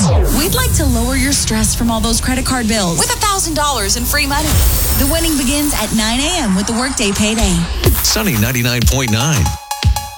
We'd like to lower your stress from all those credit card bills with $1,000 in free money. The winning begins at 9 a.m. with the Workday Payday. Sunny 99.9.